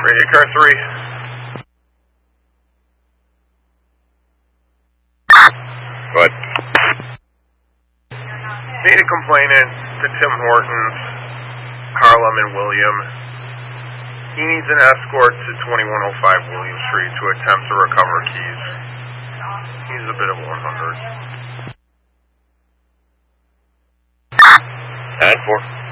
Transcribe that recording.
Radio car 3. Go ahead. Need a complainant to Tim Hortons, Harlem and William. He needs an escort to 2105 William Street to attempt to recover keys. He's a bit of 100. 10-4.